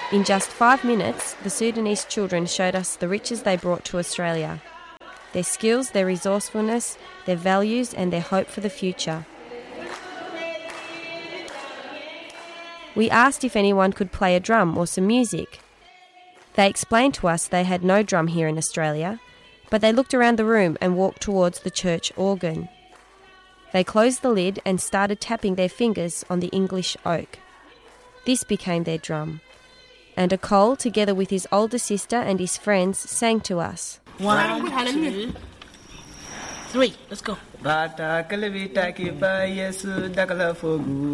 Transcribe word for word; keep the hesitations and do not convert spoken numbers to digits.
In just five minutes, the Sudanese children showed us the riches they brought to Australia. Their skills, their resourcefulness, their values and their hope for the future. We asked if anyone could play a drum or some music. They explained to us they had no drum here in Australia, but they looked around the room and walked towards the church organ. They closed the lid and started tapping their fingers on the English oak. This became their drum. And Akol, together with his older sister and his friends, sang to us. One, two, three, let's go.